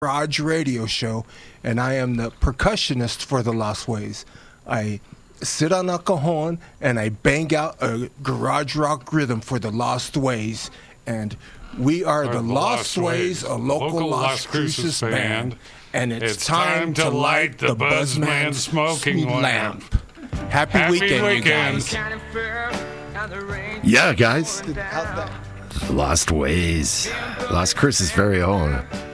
Garage Radio Show, and I am the percussionist for the Lost Ways. I sit on a cajon and I bang out a garage rock rhythm for the Lost Ways, and we are the Lost Ways, a local Las Cruces band, and it's time to light the Buzzman smoking lamp. Happy weekend, you guys. Yeah, guys. Lost Ways. Las Cruces' very own.